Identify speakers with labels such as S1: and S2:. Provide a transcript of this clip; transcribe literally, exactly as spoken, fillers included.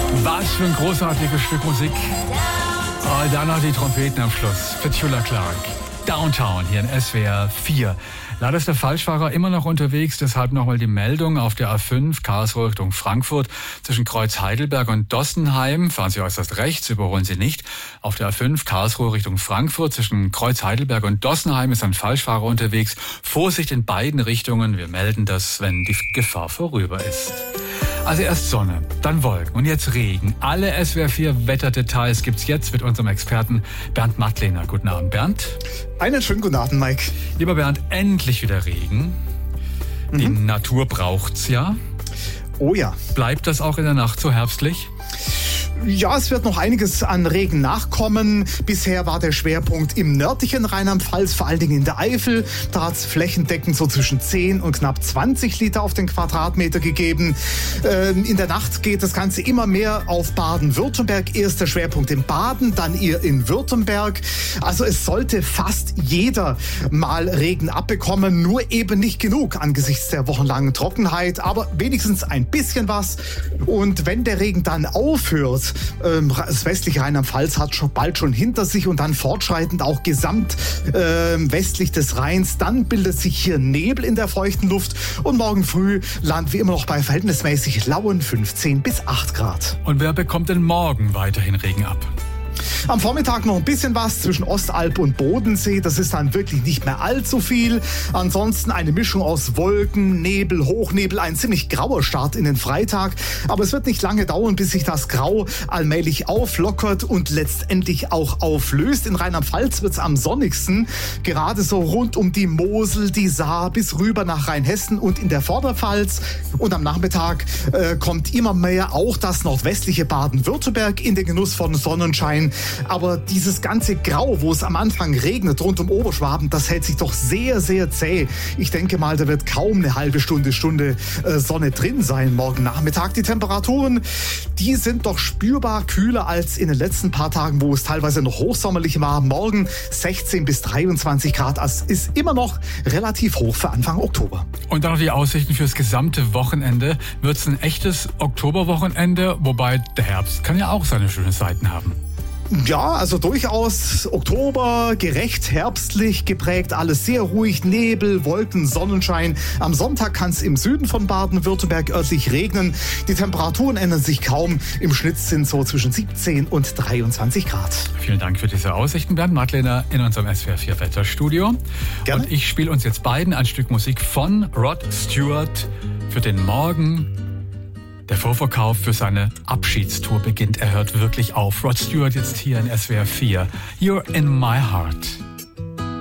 S1: Was für ein großartiges Stück Musik. Oh, dann noch die Trompeten am Schluss. Petula Clark. Downtown hier in S W R vier. Leider ist der Falschfahrer immer noch unterwegs, deshalb nochmal die Meldung auf der A fünf, Karlsruhe Richtung Frankfurt, zwischen Kreuz Heidelberg und Dossenheim. Fahren Sie äußerst rechts, überholen Sie nicht. Auf der A fünf, Karlsruhe Richtung Frankfurt, zwischen Kreuz Heidelberg und Dossenheim ist ein Falschfahrer unterwegs. Vorsicht in beiden Richtungen. Wir melden das, wenn die Gefahr vorüber ist. Also erst Sonne, dann Wolken und jetzt Regen. Alle S W R vier Wetterdetails gibt's jetzt mit unserem Experten Bernd Mattlehner. Guten Abend, Bernd.
S2: Einen schönen guten Abend, Mike.
S1: Lieber Bernd, endlich wieder Regen. Mhm. Die Natur braucht's ja.
S2: Oh ja.
S1: Bleibt das auch in der Nacht so herbstlich?
S2: Ja, es wird noch einiges an Regen nachkommen. Bisher war der Schwerpunkt im nördlichen Rheinland-Pfalz, vor allen Dingen in der Eifel. Da hat es flächendeckend so zwischen zehn und knapp zwanzig Liter auf den Quadratmeter gegeben. Ähm, in der Nacht geht das Ganze immer mehr auf Baden-Württemberg. Erst der Schwerpunkt in Baden, dann eher in Württemberg. Also es sollte fast jeder mal Regen abbekommen, nur eben nicht genug angesichts der wochenlangen Trockenheit, aber wenigstens ein bisschen was. Und wenn der Regen dann aufhört, das westliche Rheinland-Pfalz hat schon bald schon hinter sich und dann fortschreitend auch gesamt äh, westlich des Rheins. Dann bildet sich hier Nebel in der feuchten Luft und morgen früh landen wir immer noch bei verhältnismäßig lauen fünfzehn bis acht Grad.
S1: Und wer bekommt denn morgen weiterhin Regen ab?
S2: Am Vormittag noch ein bisschen was zwischen Ostalb und Bodensee. Das ist dann wirklich nicht mehr allzu viel. Ansonsten eine Mischung aus Wolken, Nebel, Hochnebel, ein ziemlich grauer Start in den Freitag. Aber es wird nicht lange dauern, bis sich das Grau allmählich auflockert und letztendlich auch auflöst. In Rheinland-Pfalz wird es am sonnigsten. Gerade so rund um die Mosel, die Saar bis rüber nach Rheinhessen und in der Vorderpfalz. Und am Nachmittag äh, kommt immer mehr auch das nordwestliche Baden-Württemberg in den Genuss von Sonnenschein. Aber dieses ganze Grau, wo es am Anfang regnet rund um Oberschwaben, das hält sich doch sehr, sehr zäh. Ich denke mal, da wird kaum eine halbe Stunde, Stunde äh, Sonne drin sein morgen Nachmittag. Die Temperaturen, die sind doch spürbar kühler als in den letzten paar Tagen, wo es teilweise noch hochsommerlich war. Morgen sechzehn bis dreiundzwanzig Grad. Das ist immer noch relativ hoch für Anfang Oktober.
S1: Und dann noch die Aussichten fürs gesamte Wochenende. Wird es ein echtes Oktoberwochenende? Wobei der Herbst kann ja auch seine schönen Seiten haben.
S2: Ja, also durchaus Oktober, gerecht, herbstlich geprägt, alles sehr ruhig, Nebel, Wolken, Sonnenschein. Am Sonntag kann es im Süden von Baden-Württemberg örtlich regnen. Die Temperaturen ändern sich kaum. Im Schnitt sind so zwischen siebzehn und dreiundzwanzig Grad.
S1: Vielen Dank für diese Aussichten, Bernd Mattlehner in unserem S W R vier Wetterstudio.
S2: Gerne.
S1: Und ich spiele uns jetzt beiden ein Stück Musik von Rod Stewart für den Morgen. Der Vorverkauf für seine Abschiedstour beginnt. Er hört wirklich auf. Rod Stewart jetzt hier in S W R vier. You're in my heart.